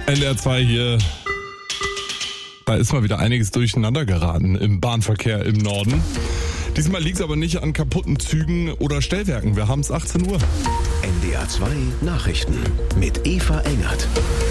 NDR 2 hier. Da ist mal wieder einiges durcheinander geraten im Bahnverkehr im Norden. Diesmal liegt es aber nicht an kaputten Zügen oder Stellwerken. Wir haben es 18 Uhr. NDR 2 Nachrichten mit Eva Engert.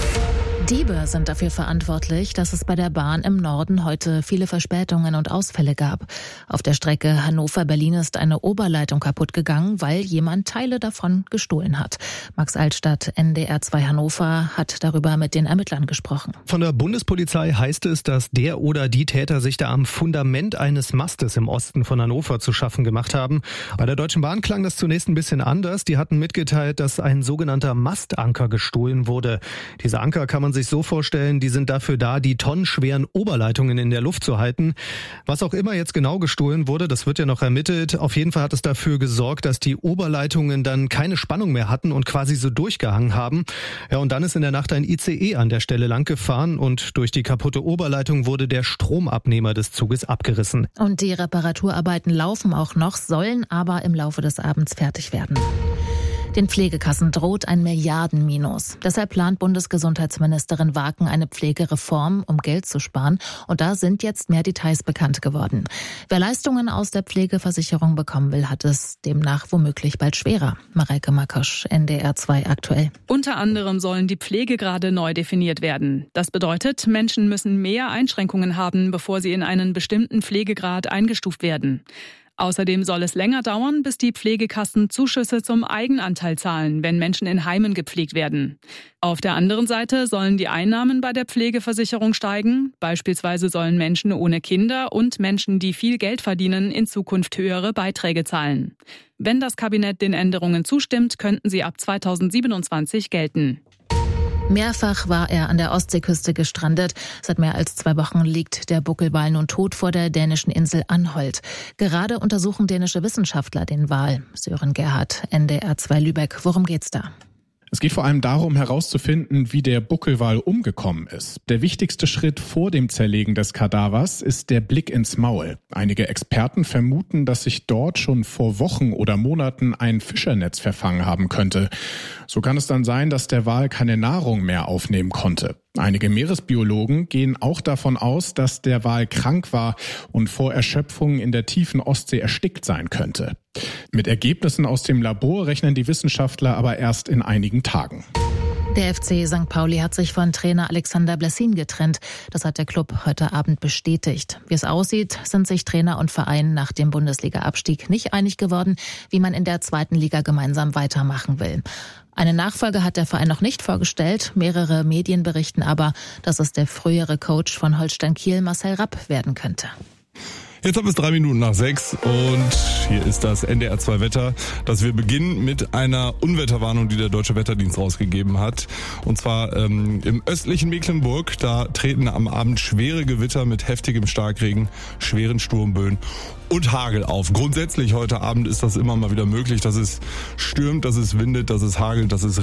Diebe sind dafür verantwortlich, dass es bei der Bahn im Norden heute viele Verspätungen und Ausfälle gab. Auf der Strecke Hannover-Berlin ist eine Oberleitung kaputt gegangen, weil jemand Teile davon gestohlen hat. Max Altstadt, NDR 2 Hannover, hat darüber mit den Ermittlern gesprochen. Von der Bundespolizei heißt es, dass der oder die Täter sich da am Fundament eines Mastes im Osten von Hannover zu schaffen gemacht haben. Bei der Deutschen Bahn klang das zunächst ein bisschen anders. Die hatten mitgeteilt, dass ein sogenannter Mastanker gestohlen wurde. Dieser Anker kann man sich so vorstellen, die sind dafür da, die tonnenschweren Oberleitungen in der Luft zu halten. Was auch immer jetzt genau gestohlen wurde, das wird ja noch ermittelt. Auf jeden Fall hat es dafür gesorgt, dass die Oberleitungen dann keine Spannung mehr hatten und quasi so durchgehangen haben. Ja, und dann ist in der Nacht ein ICE an der Stelle lang gefahren und durch die kaputte Oberleitung wurde der Stromabnehmer des Zuges abgerissen. Und die Reparaturarbeiten laufen auch noch, sollen aber im Laufe des Abends fertig werden. Den Pflegekassen droht ein Milliardenminus. Deshalb plant Bundesgesundheitsministerin Waken eine Pflegereform, um Geld zu sparen. Und da sind jetzt mehr Details bekannt geworden. Wer Leistungen aus der Pflegeversicherung bekommen will, hat es demnach womöglich bald schwerer. Mareike Makosch, NDR 2 aktuell. Unter anderem sollen die Pflegegrade neu definiert werden. Das bedeutet, Menschen müssen mehr Einschränkungen haben, bevor sie in einen bestimmten Pflegegrad eingestuft werden. Außerdem soll es länger dauern, bis die Pflegekassen Zuschüsse zum Eigenanteil zahlen, wenn Menschen in Heimen gepflegt werden. Auf der anderen Seite sollen die Einnahmen bei der Pflegeversicherung steigen. Beispielsweise sollen Menschen ohne Kinder und Menschen, die viel Geld verdienen, in Zukunft höhere Beiträge zahlen. Wenn das Kabinett den Änderungen zustimmt, könnten sie ab 2027 gelten. Mehrfach war er an der Ostseeküste gestrandet. Seit mehr als 2 Wochen liegt der Buckelwal nun tot vor der dänischen Insel Anholt. Gerade untersuchen dänische Wissenschaftler den Wal. Sören Gerhardt, NDR 2 Lübeck. Worum geht's da? Es geht vor allem darum, herauszufinden, wie der Buckelwal umgekommen ist. Der wichtigste Schritt vor dem Zerlegen des Kadavers ist der Blick ins Maul. Einige Experten vermuten, dass sich dort schon vor Wochen oder Monaten ein Fischernetz verfangen haben könnte. So kann es dann sein, dass der Wal keine Nahrung mehr aufnehmen konnte. Einige Meeresbiologen gehen auch davon aus, dass der Wal krank war und vor Erschöpfung in der tiefen Ostsee erstickt sein könnte. Mit Ergebnissen aus dem Labor rechnen die Wissenschaftler aber erst in einigen Tagen. Der FC St. Pauli hat sich von Trainer Alexander Blessin getrennt. Das hat der Club heute Abend bestätigt. Wie es aussieht, sind sich Trainer und Verein nach dem Bundesliga-Abstieg nicht einig geworden, wie man in der 2. Liga gemeinsam weitermachen will. Eine Nachfolge hat der Verein noch nicht vorgestellt. Mehrere Medien berichten aber, dass es der frühere Coach von Holstein Kiel, Marcel Rapp, werden könnte. Jetzt haben es 3 Minuten nach 6 und hier ist das NDR 2 Wetter, dass wir beginnen mit einer Unwetterwarnung, die der Deutsche Wetterdienst rausgegeben hat. Und zwar im östlichen Mecklenburg, da treten am Abend schwere Gewitter mit heftigem Starkregen, schweren Sturmböen und Hagel auf. Grundsätzlich heute Abend ist das immer mal wieder möglich, dass es stürmt, dass es windet, dass es hagelt, dass es